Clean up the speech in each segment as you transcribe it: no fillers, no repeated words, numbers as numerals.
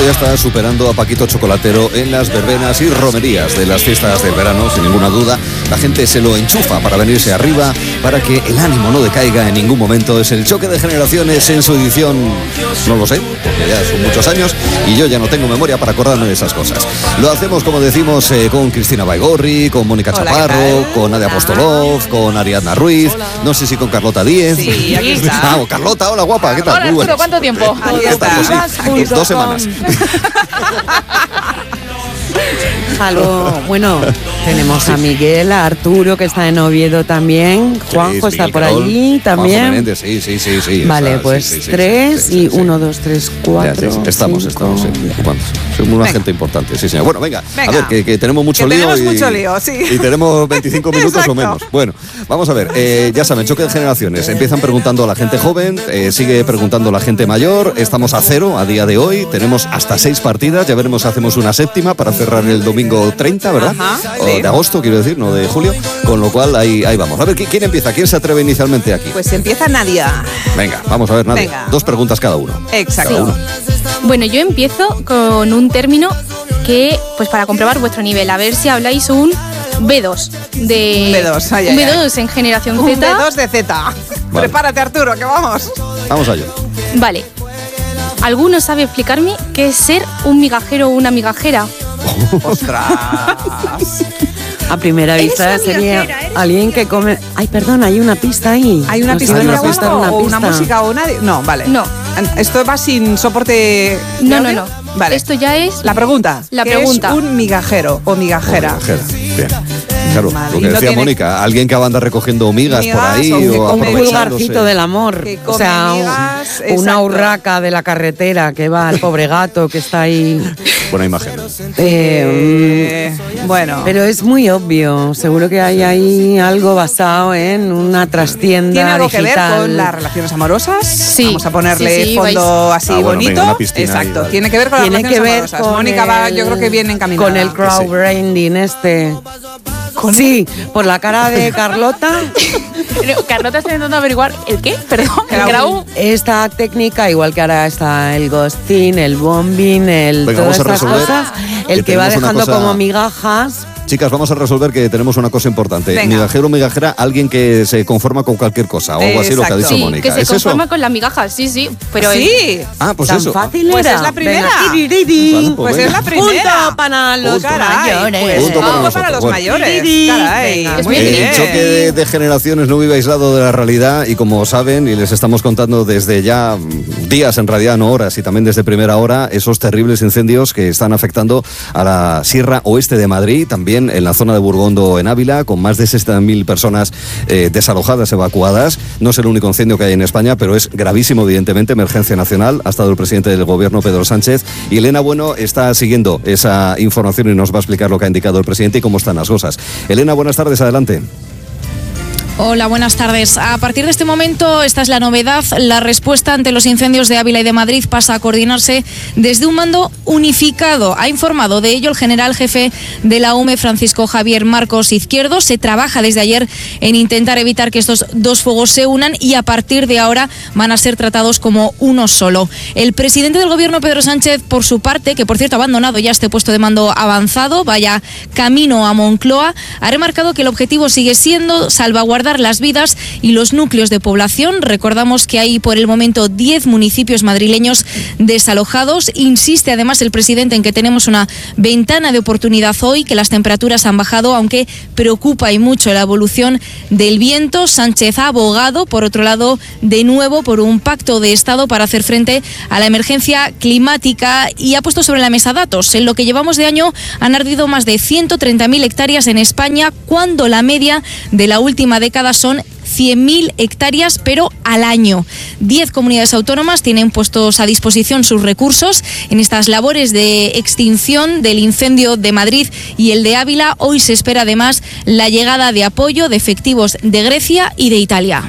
ya está superando a Paquito Chocolatero en las verbenas y romerías de las fiestas del verano, sin ninguna duda. La gente se lo enchufa para venirse arriba, para que el ánimo no decaiga en ningún momento. Es el Choque de Generaciones en su edición, no lo sé, porque ya son muchos años y yo ya no tengo memoria para acordarme de esas cosas. Lo hacemos, como decimos, con Cristina Baigorri, con Mónica Chaparro, con Nadia Apostolov, con Ariadna Ruiz, no sé si con Carlota Díez. Sí, aquí está. Carlota, hola guapa, ¿qué tal? Hola, Arturo, ¿cuánto tiempo? Ahí está. Pues sí, 2 semanas. Algo, bueno, tenemos a Miguel, a Arturo, que está en Oviedo también. Juanjo está por allí también. Menéndez, sí. Vale, pues 3 y 1, 2, 3, 4. Estamos, sí. Somos una gente importante, sí, señor. Bueno, venga. A ver, que tenemos mucho lío. Y tenemos 25 minutos o menos. Bueno, vamos a ver. Ya saben, Choque de Generaciones. Empiezan preguntando a la gente joven, sigue preguntando a la gente mayor. Estamos a 0 a día de hoy. Tenemos hasta 6 partidas. Ya veremos si hacemos una séptima para cerrar el domingo 30, ¿verdad? Ajá, o de agosto, quiero decir, no de julio. Con lo cual, ahí vamos. A ver, ¿quién empieza? ¿Quién se atreve inicialmente aquí? Pues empieza Nadia. Venga, vamos a ver, Nadia. Venga. 2 preguntas cada uno. Exacto. Cada uno. Bueno, yo empiezo con un término que, pues para comprobar vuestro nivel, a ver si habláis un B2 de... B2, un B2 en generación Un Z. B2 de Z. Vale. Prepárate, Arturo, que vamos. Vamos allá. Vale. ¿Alguno sabe explicarme qué es ser un migajero o una migajera? ¡Ostras! A primera vista sería alguien que come... Ay, perdón, hay una pista ahí. ¿Hay una Nos pista iban de a prestar algo? una ¿O una pista. música o una...? No, vale. No. ¿Esto va sin soporte de No, audio? no. Vale. Esto ya es... La pregunta. La ¿Qué pregunta. es un migajero o migajera? Bien. Claro, Vale. lo Y que no decía tiene- Mónica, alguien que anda recogiendo migas por ahí Migas, o que o come Un aprovechándose. pulgarcito del amor. Que O sea, come migas, una exacto. urraca de la carretera que va al pobre gato que está ahí. Buena imagen. Bueno. Pero es muy obvio. Seguro que hay ahí algo basado en una trastienda ¿Tiene algo digital. que ver con las relaciones amorosas? Sí. Vamos a ponerle Sí, fondo así Ah, bueno, bonito. venga, una piscina ahí, Exacto. vale. Tiene que ver con las Tiene que relaciones ver amorosas. con Mónica va, yo creo que viene encaminada. con el crowdfunding este. Sí, por la cara de Carlota. Pero Carlota está intentando averiguar ¿el qué? Perdón, el Crowd. grau. Esta técnica, igual que ahora está el ghosting, el bombing, Venga, todas vamos a estas resolver cosas, que el que va tenemos una dejando cosa- como migajas. Chicas, vamos a resolver que tenemos una cosa importante. Venga. Migajero o migajera, alguien que se conforma con cualquier cosa, o algo así, lo que ha Exacto. dicho Sí, Mónica. que se ¿Es eso? conforma con las migajas, sí. Pero Sí. Ah, pues Tan eso. fácil Pues era. es la primera. Venga, tiririri. Vale, Pues venga. es la primera. Punto para los Caray, mayores. pues, Punto para punto nosotros. para los Bueno. mayores. Tiri. Caray, Venga. muy Es El bien. choque de generaciones no vive aislado de la realidad y como saben, y les estamos contando desde ya días, en realidad no horas, y también desde primera hora, esos terribles incendios que están afectando a la Sierra Oeste de Madrid, también en la zona de Burgondo, en Ávila, con más de 60.000 personas desalojadas, evacuadas. No es el único incendio que hay en España, pero es gravísimo, evidentemente, emergencia nacional. Ha estado el presidente del gobierno, Pedro Sánchez, y Elena Bueno está siguiendo esa información y nos va a explicar lo que ha indicado el presidente y cómo están las cosas. Elena, buenas tardes, adelante. Hola, buenas tardes. A partir de este momento, esta es la novedad. La respuesta ante los incendios de Ávila y de Madrid pasa a coordinarse desde un mando unificado. Ha informado de ello el general jefe de la UME, Francisco Javier Marcos Izquierdo. Se trabaja desde ayer en intentar evitar que estos dos fuegos se unan y a partir de ahora van a ser tratados como uno solo. El presidente del gobierno, Pedro Sánchez, por su parte, que por cierto ha abandonado ya este puesto de mando avanzado, vaya camino a Moncloa, ha remarcado que el objetivo sigue siendo salvaguardar las vidas y los núcleos de población. Recordamos que hay por el momento 10 municipios madrileños desalojados. Insiste además el presidente en que tenemos una ventana de oportunidad hoy, que las temperaturas han bajado, aunque preocupa y mucho la evolución del viento. Sánchez ha abogado, por otro lado, de nuevo por un pacto de Estado para hacer frente a la emergencia climática y ha puesto sobre la mesa datos. En lo que llevamos de año han ardido más de 130.000 hectáreas en España, cuando la media de la última década son 100.000 hectáreas, pero al año. 10 comunidades autónomas tienen puestos a disposición sus recursos en estas labores de extinción del incendio de Madrid y el de Ávila. Hoy se espera además la llegada de apoyo de efectivos de Grecia y de Italia.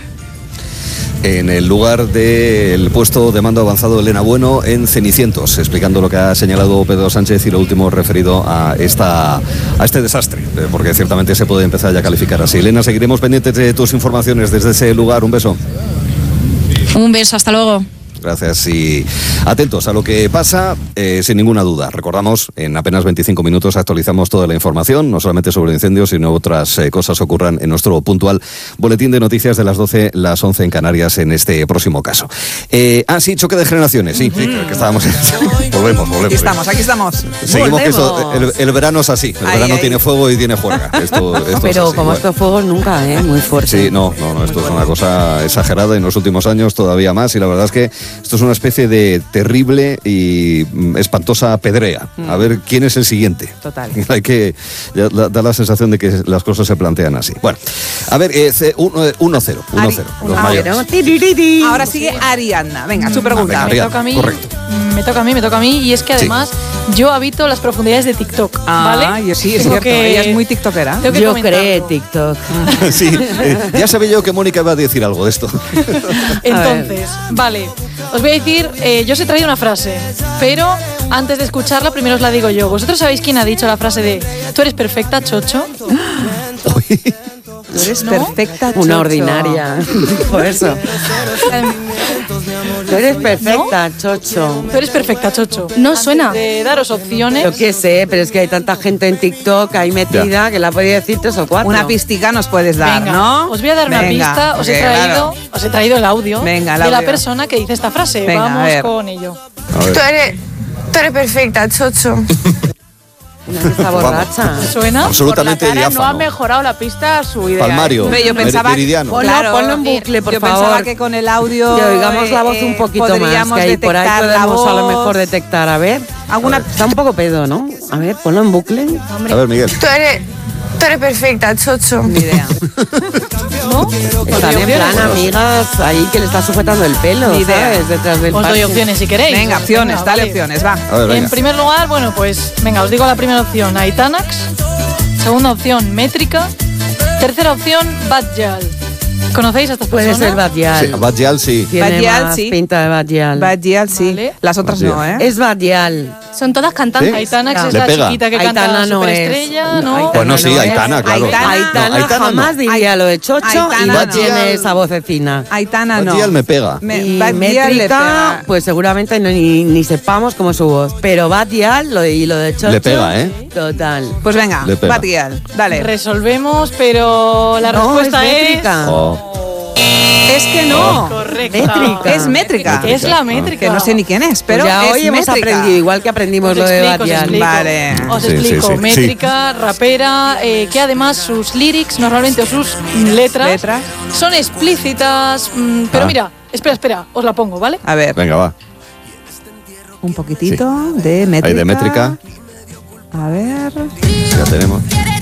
En el lugar del puesto de mando avanzado Elena Bueno en Cenicientos, explicando lo que ha señalado Pedro Sánchez y lo último referido a este desastre, porque ciertamente se puede empezar ya a calificar así. Elena, seguiremos pendientes de tus informaciones desde ese lugar. Un beso. Un beso, hasta luego. Gracias y atentos a lo que pasa, sin ninguna duda. Recordamos, en apenas 25 minutos actualizamos toda la información, no solamente sobre el incendio, sino otras cosas ocurran en nuestro puntual boletín de noticias de las 12, las 11 en Canarias en este próximo caso. Sí, choque de generaciones, sí, que estábamos. Volvemos. Aquí estamos. Seguimos que esto, el verano es así, el verano tiene fuego y tiene juerga. Esto pero como estos fuegos nunca, muy fuerte. Sí, no, esto es una cosa exagerada en los últimos años, todavía más, y la verdad es que esto es una especie de terrible y espantosa pedrea. A ver quién es el siguiente. Total. Hay que da la sensación de que las cosas se plantean así. Bueno, a ver, 1-0. Los mayores. Ahora sigue Ariadna. Venga, su pregunta. Venga, Me toca a mí. correcto. Me toca a mí. Y es que además yo habito las profundidades de TikTok, ¿vale? Yo sí, es cierto. Ella es muy tiktokera. Yo creé TikTok. Sí, ya sabía yo que Mónica iba a decir algo de esto. Entonces, vale, os voy a decir, yo os he traído una frase, pero antes de escucharla primero os la digo yo. ¿Vosotros sabéis quién ha dicho la frase de tú eres perfecta, Chocho? Tú eres perfecta, Chocho. Una ordinaria. Por eso. Tú eres perfecta, Chocho. Tú eres perfecta, Chocho. No suena. De daros opciones. Yo qué sé, pero es que hay tanta gente en TikTok ahí metida que la podía decir 3 o 4. Una pistica nos puedes dar, Venga, ¿no? os voy a dar una pista. Os he traído el audio de la persona que dice esta frase. Venga, vamos con ello. Tú eres perfecta, Chocho. Una que está borracha. ¿Suena? Absolutamente Por la cara diáfano. no ha mejorado la pista a su idea. Palmario, Yo pensaba, meridiano. Ponlo en bucle, por yo favor. pensaba que con el audio Que oigamos la voz un poquito más, podríamos que ahí por ahí detectar la podemos a lo voz. mejor detectar. A ver, está un poco pedo, ¿no? A ver, ponlo en bucle. A ver, Miguel. Tú eres perfecta, Chocho. Ni idea. ¿No? Están en plan amigas ahí que le está sujetando el pelo, Ni idea. ¿sabes? Detrás del Os doy parche. opciones si queréis. Venga, opciones, Venga, dale vale. opciones, va. A ver, venga. En primer lugar, bueno, pues venga, os digo la primera opción, Aitanax. Segunda opción, Métrica. Tercera opción, Badjal. ¿Conocéis a estas Puede personas? ser Badial. Sí, Badjal, sí. Tiene Badial, más sí. pinta de Badial. Badial, sí. Vale. Las otras Badial. no, ¿eh? Es Badial. Son todas cantantes. ¿Sí? Aitanax es Le la pega. chiquita que Aitana canta no Superestrella, es. ¿no? Aitana Bueno, sí, no es. Aitana, claro. Aitana. Aitana, No, Aitana jamás no. diría lo de Chocho Aitana y no no. tiene esa vocecina. Aitana no. Badjal me pega. Y Badial le Métrica, pega. pues seguramente ni sepamos cómo es su voz. Pero Badial, lo de Chocho. Le pega, ¿eh? Total. Pues venga, Le pega. Badial, dale. Resolvemos, pero la No, respuesta es es... métrica. Es que no. Correcta. Métrica. Es métrica. Es la métrica. Que no sé ni quién es, pero Pues ya es hoy hemos métrica. aprendido, igual que aprendimos Os lo de explico, os Badial. explico. Vale. Os Sí, explico. sí, sí. Métrica, rapera, que además sus lyrics normalmente o sus letras son explícitas. Pero mira, espera, os la pongo, ¿vale? A ver, Venga, va. un poquitito de métrica. Ahí de métrica. A ver. Ya tenemos.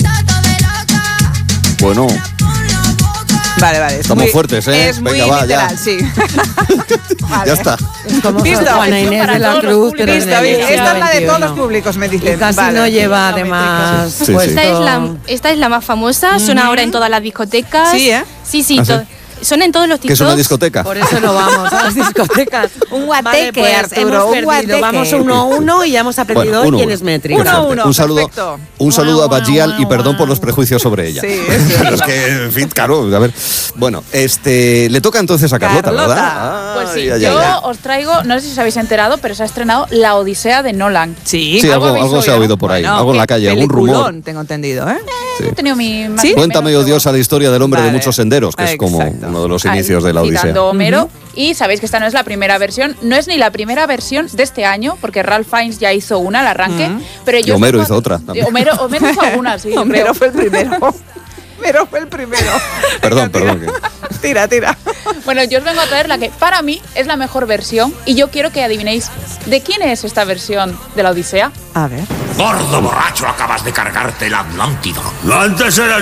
Bueno, Vale. Estamos fuertes, ¿eh? Es muy Venga, va, ya. literal, sí. Vale. ya está. Como Listo. Juana Inés Para de la todos los Cruz, públicos. pero Listo, en el bien. siglo Esta es la de todos los XXI. públicos, me Y dicen. casi Vale. no lleva además Sí, sí. puesto... Esta es la más famosa, suena ahora en todas las discotecas. Sí, ¿eh? Sí, ¿Ah, sí? Suena en todos los ¿Qué TikToks. es una discoteca? Por eso no vamos a las discotecas. Un guateque, Vale, pues Arturo, hemos un perdido. guateque. Vamos 1-1 y ya hemos aprendido Bueno, hoy quién 1-1. es métrica. Qué fuerte. 1-1, Un saludo, perfecto. un saludo a Badjal y Bueno, perdón por bueno. los prejuicios sobre ella. Sí, eso Pero es que, en fin, claro, a ver. Bueno, le toca entonces a Carlota, Carlota. ¿verdad? Pues sí, Ay, ay, yo ay. os traigo, no sé si os habéis enterado, pero se ha estrenado La Odisea de Nolan. Sí, Sí, algo habéis se ha oído. oído por ahí, Bueno, algo en la qué calle, algún rumor. peliculón, tengo entendido, ¿eh? Sí. He tenido mi más ¿Sí? o Cuéntame, menos, odiosa, la historia del hombre de Vale. muchos senderos, que es como Exacto. uno de los ahí, inicios de la Odisea. citando a Homero. Y sabéis que esta no es la primera versión, no es ni la primera versión de este año, porque Ralph Fiennes ya hizo una, el arranque. Pero Y yo Homero hizo otra también. Homero hizo alguna, sí. yo Homero creo. fue el primero. Homero fue el primero. Perdón. Tira. Bueno, yo os vengo a traer la que para mí es la mejor versión y yo quiero que adivinéis de quién es esta versión de la Odisea. A ver. Gordo borracho, acabas de cargarte la Atlántida. Antes era